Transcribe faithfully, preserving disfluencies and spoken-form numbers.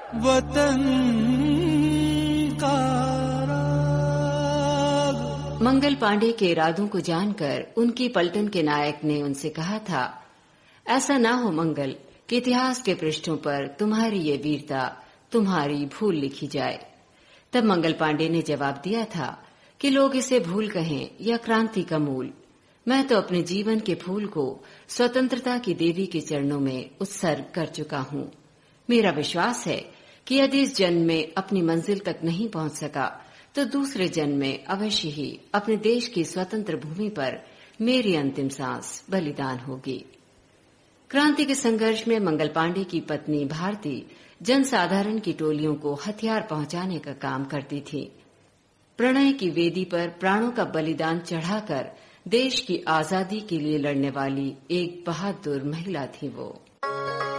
वतन का राग। मंगल पांडे के इरादों को जानकर उनकी पलटन के नायक ने उनसे कहा था, ऐसा ना हो मंगल कि इतिहास के पृष्ठों पर तुम्हारी ये वीरता, तुम्हारी भूल लिखी जाए। तब मंगल पांडे ने जवाब दिया था कि लोग इसे भूल कहें या क्रांति का मूल, मैं तो अपने जीवन के फूल को स्वतंत्रता की देवी के चरणों में उत्सर्ग कर चुका हूं। मेरा विश्वास है कि यदि इस जन्म में अपनी मंजिल तक नहीं पहुंच सका तो दूसरे जन्म में अवश्य ही अपने देश की स्वतंत्र भूमि पर मेरी अंतिम सांस बलिदान होगी। क्रांति के संघर्ष में मंगल पांडे की पत्नी भारती जनसाधारण की टोलियों को हथियार पहुंचाने का काम करती थी। प्रणय की वेदी पर प्राणों का बलिदान चढ़ाकर देश की आजादी के लिए लड़ने वाली एक बहादुर महिला थी वो।